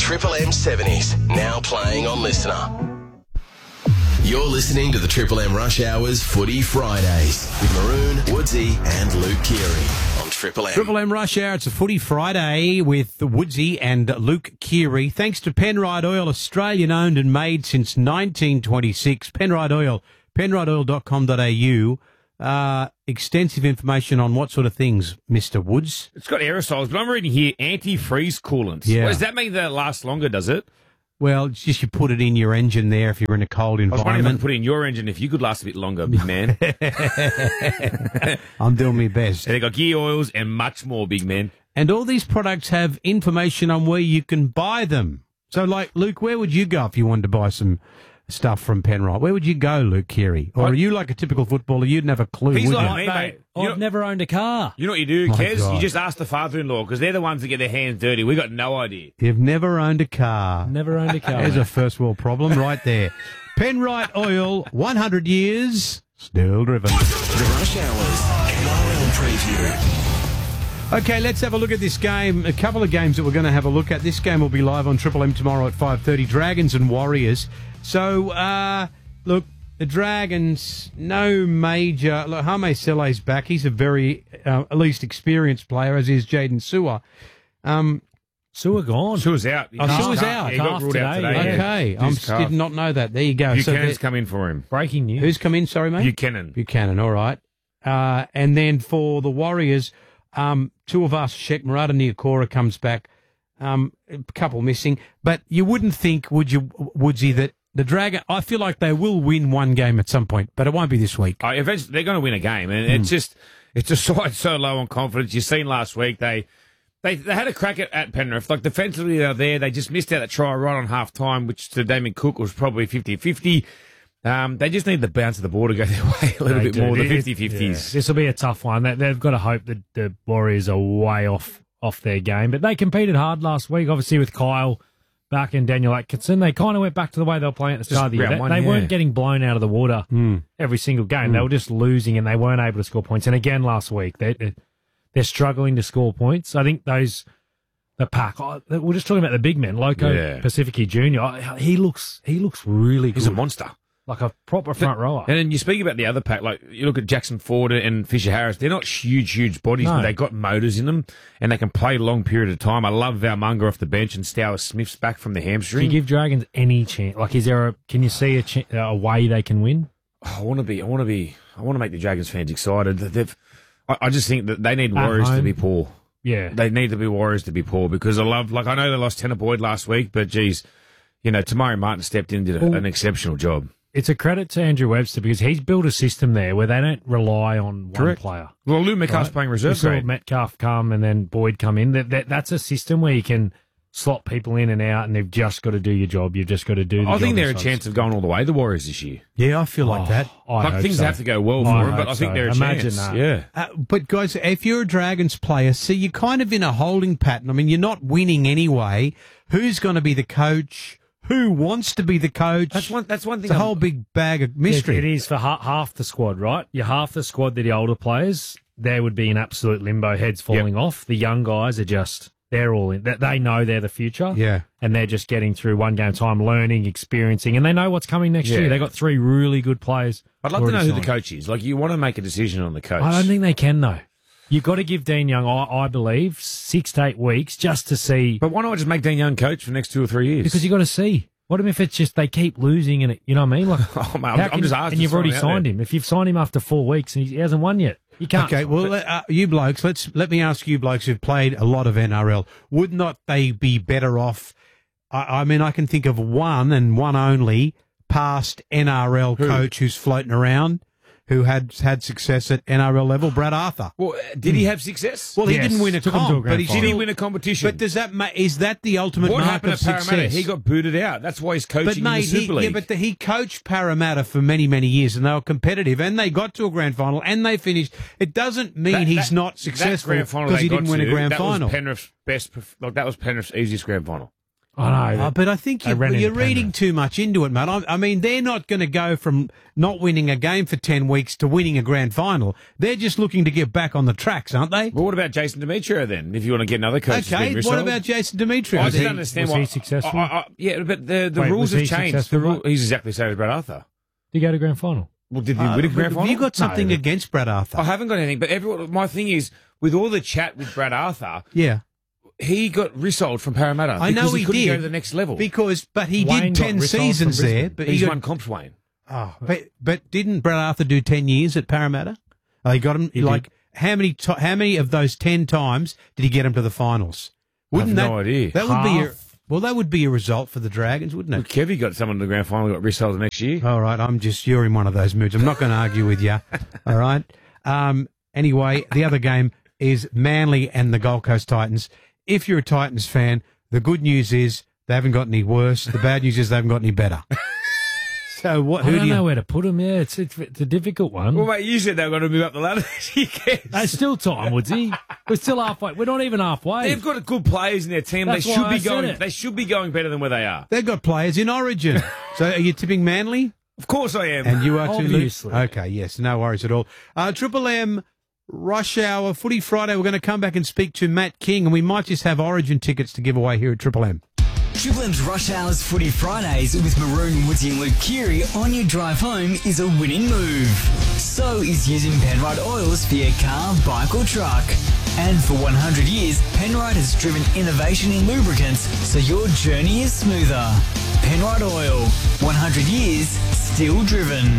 Triple M 70s, now playing on Listener. You're listening to the Triple M Rush Hours Footy Fridays with Maroon, Woodsy and Luke Keary on Triple M. Triple M Rush Hour, it's a Footy Friday with Woodsy and Luke Keary. Thanks to Penrite Oil, Australian owned and made since 1926. Penrite Oil, penriteoil.com.au. Extensive information on what sort of things, Mr. Woods? It's got aerosols, but I'm reading here anti-freeze coolant. Yeah. Well, does that mean that it lasts longer, does it? Well, it's just you put it in your engine there if you're in a cold I was wondering if I environment. could put it in your engine if you could last a bit longer, big man. I'm doing my best. And they got gear oils and much more, big man. And all these products have information on where you can buy them. So, like, Luke, where would you go if you wanted to buy some stuff from Penrite? Where would you go, Luke Keary? Or are you like a typical footballer? You'd never have a clue, He's would like you? me, mate. I've never owned a car. You know what you do, My Kez? God. You just ask the father-in-law, because they're the ones that get their hands dirty. We got no idea. You've never owned a car. Never owned a car. There's a first world problem right there. Penrite Oil, 100 years, still driven. The Rush Hours NRL preview. Okay, let's have a look at this game. A couple of games that we're going to have a look at. This game will be live on Triple M tomorrow at 5:30. Dragons and Warriors. So, look, the Dragons, no major... Look, Jaime Sele's back. He's a very, at least experienced player, as is Jaden Sewer. Sewer gone. Sewer's out. Sewer's out. Yeah, he got Half ruled out today, today. yeah. Okay, I His calf. did not know that. There you go. Buchanan's come in for him. Breaking news. Who's come in, sorry, mate? Buchanan. Buchanan, all right. And then for the Warriors, two of us, Sheck Murata Niokora comes back, a couple missing. But you wouldn't think, would you, Woodsy, that the Dragon, I feel like they will win one game at some point, but it won't be this week. Eventually, they're going to win a game, and it's just it's a side so low on confidence. You've seen last week they had a crack at Penrith. Like defensively, they're there. They just missed out that try right on half time, which to Damien Cook was probably 50-50. They just need the bounce of the ball to go their way a little bit more. The 50-50s. This will be a tough one. They've got to hope that the Warriors are way off their game. But they competed hard last week, obviously, with Kyle back and Daniel Atkinson. They kind of went back to the way they were playing at the start of the year. They weren't getting blown out of the water every single game. They were just losing and they weren't able to score points. And again, last week, they're struggling to score points. I think the pack, we're just talking about the big men, Loco Pacifici Jr. He looks really good. He's a monster. Like a proper front rower. And then you speak about the other pack, like you look at Jackson Ford and Fisher Harris. They're not huge bodies, but they got motors in them, and they can play a long period of time. I love Valmunga off the bench and Stower Smith's back from the hamstring. Do you give Dragons any chance? Like, can you see a way they can win? I want to make the Dragons fans excited. I just think that they need Warriors to be poor. Yeah. They need to be Warriors to be poor because I know they lost Tanner Boyd last week, but geez, Tamari Martin stepped in and did an exceptional job. It's a credit to Andrew Webster because he's built a system there where they don't rely on one player. Well, Lou Metcalf's playing reserve You saw grade. Metcalf come and then Boyd come in. That's a system where you can slot people in and out, and they've just got to do your job. You've just got to do the job. I think they're a themselves. chance of going all the way, the Warriors, this year. Yeah, I feel like that. I hope Things so. have to go well for them, but I think they're a Imagine chance. that. Yeah. But, guys, if you're a Dragons player, see, you're kind of in a holding pattern. I mean, you're not winning anyway. Who's going to be the coach? Who wants to be the coach? That's one thing. It's a whole big bag of mystery. It is for half the squad, right? You're half the squad, they're the older players. There would be an absolute limbo, heads falling off. The young guys are they're all in. They know they're the future. Yeah. And they're just getting through one game time, learning, experiencing, and they know what's coming next year. They got 3 really good players. I'd love to know already who the signed. coach is. Like, you want to make a decision on the coach. I don't think they can, though. You've got to give Dean Young, I believe, 6 to 8 weeks just to see. But why not just make Dean Young coach for the next 2 or 3 years? Because you got to see. What if it's just they keep losing and you know what I mean? Like, Oh, mate, I'm just asking. and you've already signed him. If you've signed him after 4 weeks and he hasn't won yet, you can't. Okay, well, you blokes, let me ask you blokes who've played a lot of NRL, would not they be better off? I mean, I can think of one and one only past NRL coach who's floating around, who had success at NRL level, Brad Arthur. Well, did he have success? Well, he Yes, didn't win a took him to a comp, grand but he final. Did he still win a competition? But does that is that the ultimate what mark happened of at Parramatta? success? He got booted out. That's why he's coaching But in mate, the Super League. he coached Parramatta for many, many years, and they were competitive, and they got to a grand final, and they finished. It doesn't mean he's not successful that grand final because they he didn't got win a to, grand that final. Was Penrith's best. Like, that was Penrith's easiest grand final. I know. But I think you're reading too much into it, mate. I mean, they're not going to go from not winning a game for 10 weeks to winning a grand final. They're just looking to get back on the tracks, aren't they? Well, what about Jason Demetrio then, if you want to get another coach? Okay, what about Jason Demetrio? I don't understand was he successful? Yeah, but the rules have changed. He's exactly the same as Brad Arthur. Did he go to grand final? Well, did he win a grand final? Have you got something against Brad Arthur? I haven't got anything, but my thing is, with all the chat with Brad Arthur... Yeah. He got rissoled from Parramatta. I know he couldn't did. go to the next level. But he did 10 seasons there. But he's won comps, Wayne. Oh, but didn't Brad Arthur do 10 years at Parramatta? He got him, how many of those 10 times did he get him to the finals? I have no idea. That would be a result for the Dragons, wouldn't it? Well, Kevy got someone to the grand final, got rissoled the next year. All right, you're in one of those moods. I'm not going to argue with you. All right. Anyway, the other game is Manly and the Gold Coast Titans. If you're a Titans fan, the good news is they haven't got any worse. The bad news is they haven't got any better. So what? I don't know where to put them. Yeah, it's a difficult one. Well, mate, you said they were going to move up the ladder. There's still time, Woodsy. We're still halfway. We're not even halfway. They've got good players in their team. They should be going better than where they are. They've got players in Origin. So are you tipping Manly? Of course I am. And you are too, obviously. Okay, yes, no worries at all. Triple M. Rush Hour Footy Friday. We're going to come back and speak to Matt King, and we might just have Origin tickets to give away here at Triple M. Triple M's Rush Hour's Footy Fridays with Maroon, Woodsy and Luke Keary on your drive home is a winning move. So is using Penrite oils for your car, bike or truck. And for 100 years, Penrite has driven innovation in lubricants so your journey is smoother. Penrite Oil, 100 years, still driven.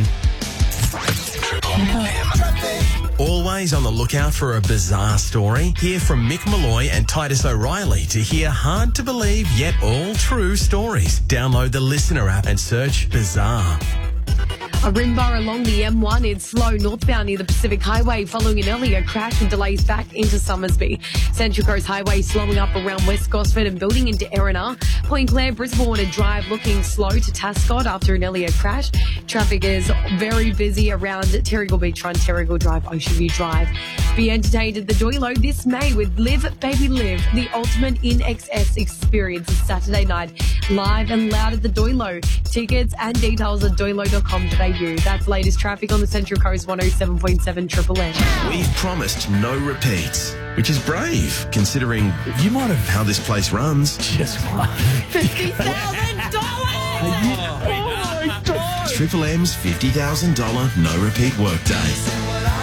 Always on the lookout for a bizarre story? Hear from Mick Malloy and Titus O'Reilly to hear hard-to-believe yet all-true stories. Download the Listener app and search Bizarre. A ring bar along the M1 is slow northbound near the Pacific Highway following an earlier crash and delays back into Summersby. Central Coast Highway slowing up around West Gosford and building into Erina. Point Clare, Brisbane Drive looking slow to Tascott after an earlier crash. Traffic is very busy around Terrigal Beachfront, Terrigal Drive, Ocean View Drive. Be entertained at the Doilo this May with Live Baby Live, the ultimate in excess experience. It's Saturday night, live and loud at the Doilo. Tickets and details at doilo.com.au. That's latest traffic on the Central Coast 107.7 Triple M. We've promised no repeats, which is brave, considering you might have how this place runs. Just $50,000! Oh my God! Triple M's $50,000 no repeat workday.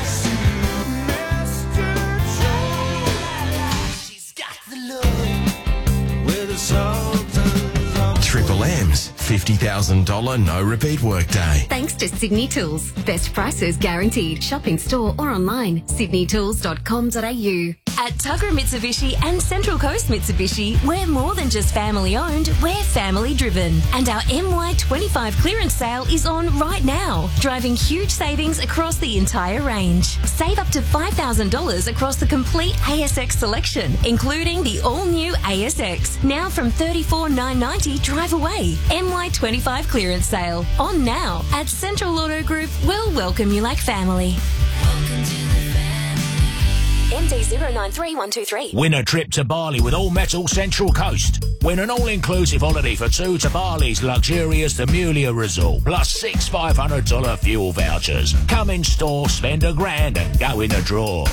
Triple M's $50,000 no repeat workday. Thanks to Sydney Tools. Best prices guaranteed. Shop in store or online. sydneytools.com.au. At Tuggerah Mitsubishi and Central Coast Mitsubishi, we're more than just family owned, we're family driven. And our MY25 clearance sale is on right now, driving huge savings across the entire range. Save up to $5,000 across the complete ASX selection, including the all-new ASX. Now from $34,990 drive away. MY25 clearance sale. On now. At Central Auto Group, we'll welcome you like family. Welcome to the MD 093123. Win a trip to Bali with All Metal Central Coast. Win an all-inclusive holiday for two to Bali's luxurious The Mulia Resort, plus 6 $500 fuel vouchers. Come in store, spend $1,000 and go in the draw.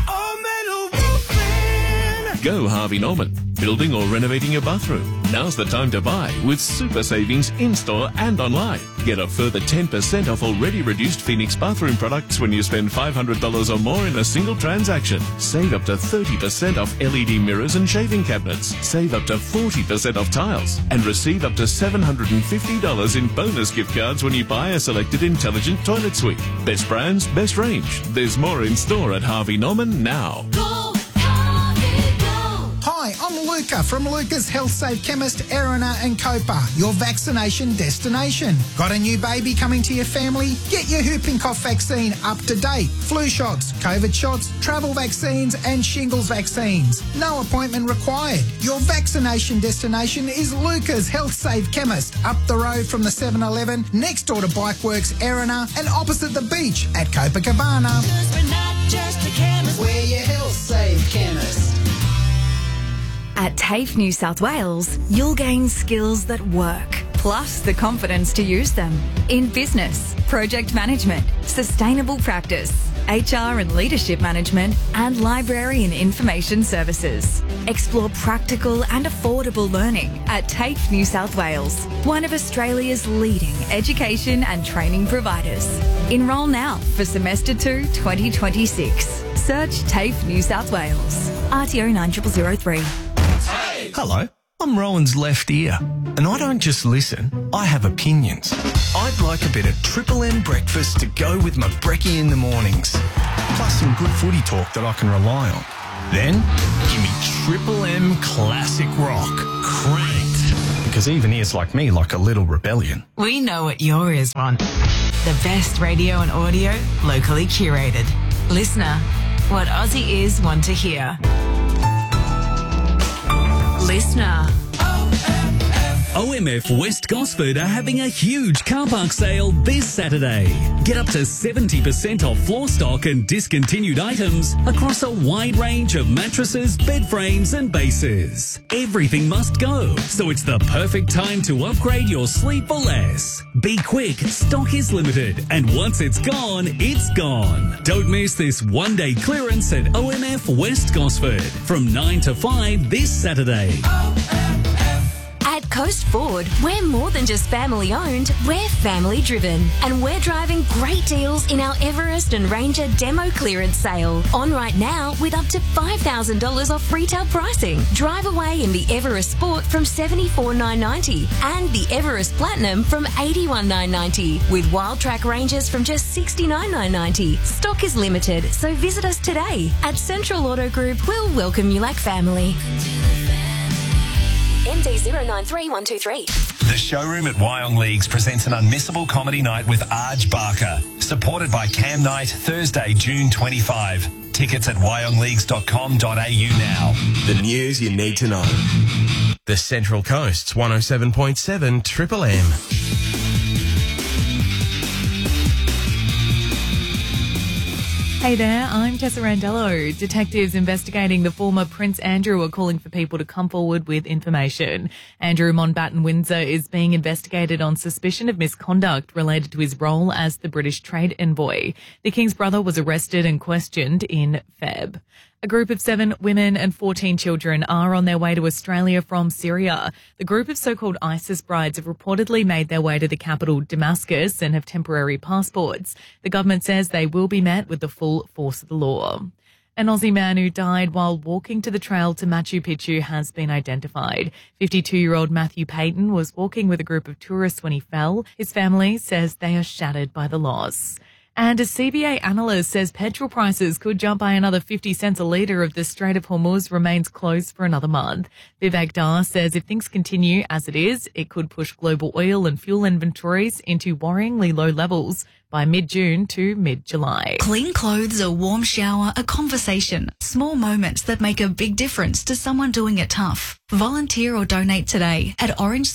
Go Harvey Norman. Building or renovating your bathroom? Now's the time to buy with super savings in-store and online. Get a further 10% off already reduced Phoenix bathroom products when you spend $500 or more in a single transaction. Save up to 30% off LED mirrors and shaving cabinets. Save up to 40% off tiles. And receive up to $750 in bonus gift cards when you buy a selected intelligent toilet suite. Best brands, best range. There's more in store at Harvey Norman now. Hi, I'm Luca from Luca's Health Save Chemist, Erina and Copa, your vaccination destination. Got a new baby coming to your family? Get your whooping cough vaccine up to date. Flu shots, COVID shots, travel vaccines and shingles vaccines. No appointment required. Your vaccination destination is Luca's Health Save Chemist, up the road from the 7-Eleven, next door to Bikeworks, Erina and opposite the beach at Copacabana. 'Cause we're not just a chemist, we're your Health Save Chemist. At TAFE New South Wales, you'll gain skills that work, plus the confidence to use them in business, project management, sustainable practice, HR and leadership management, and library and information services. Explore practical and affordable learning at TAFE New South Wales, one of Australia's leading education and training providers. Enrol now for Semester 2 2026. Search TAFE New South Wales. RTO 9003. Hello, I'm Rowan's left ear, and I don't just listen, I have opinions. I'd like a bit of Triple M breakfast to go with my brekkie in the mornings, plus some good footy talk that I can rely on. Then, give me Triple M Classic Rock, cranked. Because even ears like me like a little rebellion. We know what your ears want. The best radio and audio, locally curated. Listener, what Aussie ears want to hear. Listener. OMF West Gosford are having a huge car park sale this Saturday. Get up to 70% off floor stock and discontinued items across a wide range of mattresses, bed frames and bases. Everything must go, so it's the perfect time to upgrade your sleep for less. Be quick, stock is limited, and once it's gone, it's gone. Don't miss this one-day clearance at OMF West Gosford from 9 to 5 this Saturday. At Coast Ford, we're more than just family owned, we're family driven. And we're driving great deals in our Everest and Ranger demo clearance sale. On right now with up to $5,000 off retail pricing. Drive away in the Everest Sport from $74,990 and the Everest Platinum from $81,990 with Wild Track Rangers from just $69,990. Stock is limited, so visit us today. At Central Auto Group, we'll welcome you like family. MD 093123. The showroom at Wyong Leagues presents an unmissable comedy night with Arj Barker, supported by Cam Night, Thursday, June 25. Tickets at wyongleagues.com.au now. The news you need to know. The Central Coast's 107.7 Triple M. Hey there, I'm Tessa Randello. Detectives investigating the former Prince Andrew are calling for people to come forward with information. Andrew Mountbatten Windsor is being investigated on suspicion of misconduct related to his role as the British trade envoy. The King's brother was arrested and questioned in Feb. A group of 7 women and 14 children are on their way to Australia from Syria. The group of so-called ISIS brides have reportedly made their way to the capital, Damascus, and have temporary passports. The government says they will be met with the full force of the law. An Aussie man who died while walking to the trail to Machu Picchu has been identified. 52-year-old Matthew Payton was walking with a group of tourists when he fell. His family says they are shattered by the loss. And a CBA analyst says petrol prices could jump by another 50 cents a litre if the Strait of Hormuz remains closed for another month. Vivek Dar says if things continue as it is, it could push global oil and fuel inventories into worryingly low levels by mid-June to mid-July. Clean clothes, a warm shower, a conversation. Small moments that make a big difference to someone doing it tough. Volunteer or donate today at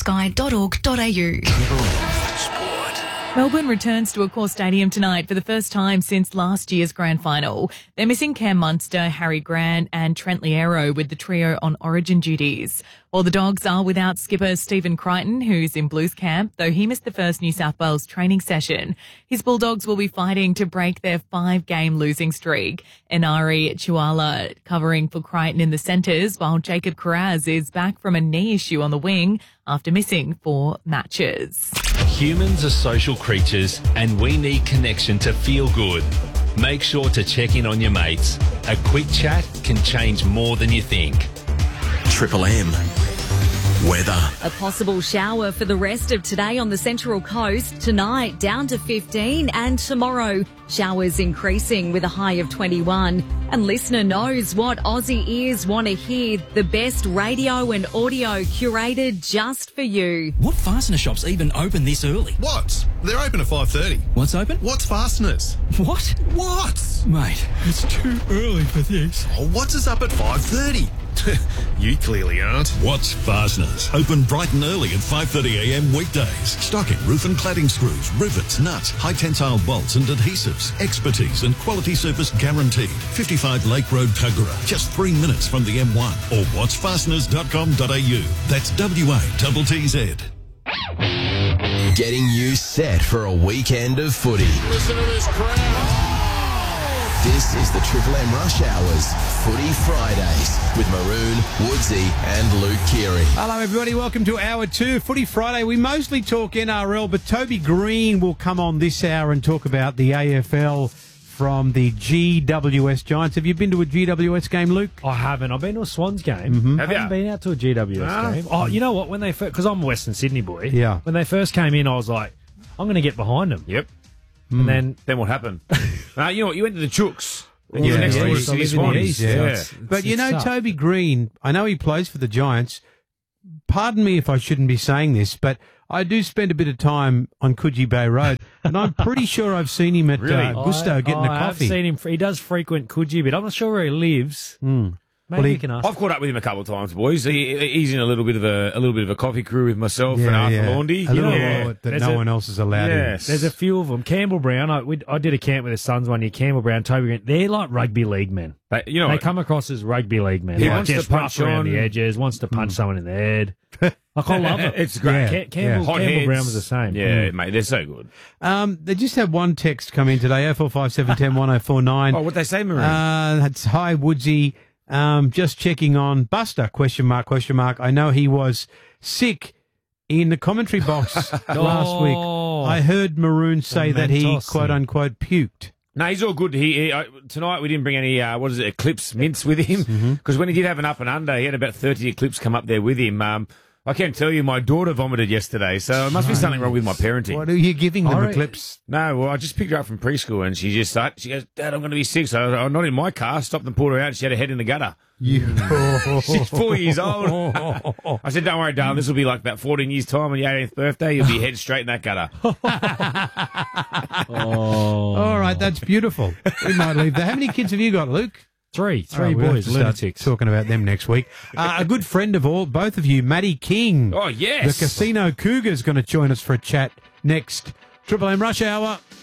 orangesky.org.au. Melbourne returns to Accor Stadium tonight for the first time since last year's grand final. They're missing Cam Munster, Harry Grant and Trent Liero with the trio on Origin duties. While the Dogs are without skipper Stephen Crichton, who's in Blues camp, though he missed the first New South Wales training session. His Bulldogs will be fighting to break their 5-game losing streak. Enari Chuala covering for Crichton in the centres, while Jacob Carraz is back from a knee issue on the wing after missing 4 matches. Humans are social creatures and we need connection to feel good. Make sure to check in on your mates. A quick chat can change more than you think. Triple M. Weather. A possible shower for the rest of today on the Central Coast. Tonight down to 15 and tomorrow showers increasing with a high of 21. And listener knows what Aussie ears want to hear. The best radio and audio curated just for you. What fastener shops even open this early? What? They're open at 5:30. What's open? What's Fasteners? What? What? Mate, it's too early for this. Oh, what's us up at 5:30? You clearly aren't. Watts Fasteners. Open bright and early at 5:30am weekdays. Stocking roof and cladding screws, rivets, nuts, high tensile bolts and adhesives. Expertise and quality service guaranteed. 55 Lake Road, Tuggerah. Just 3 minutes from the M1 or wattsfasteners.com.au. That's WATTZ. Getting you set for a weekend of footy. Listen to this crowd. This is the Triple M Rush Hours Footy Fridays with Maroon, Woodsy and Luke Keary. Hello everybody, welcome to Hour 2, Footy Friday. We mostly talk NRL, but Toby Green will come on this hour and talk about the AFL from the GWS Giants. Have you been to a GWS game, Luke? I haven't. I've been to a Swans game. Mm-hmm. I haven't been out to a GWS game. Oh, you know what? When they because I'm a Western Sydney boy. Yeah. When they first came in, I was like, I'm going to get behind them. Yep. And then what happened? You know what? You went to the Chooks. Yeah, You're next door to so City live in the Swans. east, Yeah. But you know, Toby Green, I know he plays for the Giants. Pardon me if I shouldn't be saying this, but I do spend a bit of time on Coogee Bay Road, and I'm pretty sure I've seen him at Gusto getting a coffee. I've seen him. He does frequent Coogee, but I'm not sure where he lives. Maybe we can ask. I've caught up with him a couple of times, boys. He's in a little bit of a coffee crew with myself and Arthur Laundy. A little wallet that no one else is allowed in. There's a few of them. Campbell Brown. I did a camp with his sons one year. Campbell Brown, Toby Green. They're like rugby league men. They come across as rugby league men. He like wants just to punch rough around on the edges. Wants to punch someone in the head. Like, I love it. It's great. Campbell Brown was the same. Yeah, mate, they're so good. They just had one text come in today, 0457101049. Oh, what they say, Marie? It's hi, Woodsy. Just checking on Buster, question mark. I know he was sick in the commentary box last week. I heard Maroon say that he, quote unquote, puked. No, he's all good. Tonight we didn't bring any, Eclipse mints with him. Because when he did have an up and under, he had about 30 Eclipse come up there with him. I can tell you my daughter vomited yesterday, so it must be something wrong with my parenting. What are you giving them, Eclipse? No, well, I just picked her up from preschool and she goes, Dad, I'm going to be sick. So I'm not in my car. Stopped and pulled her out and she had her head in the gutter. She's 4 years old. I said, don't worry, darling, this will be like about 14 years' time on your 18th birthday. You'll be head straight in that gutter. All right, that's beautiful. We might leave that. How many kids have you got, Luke? Three We'll boys, have to start lunatics. talking about them next week. A good friend of both of you, Matty King. Oh, yes. The Casino Cougar is going to join us for a chat next. Triple M Rush Hour.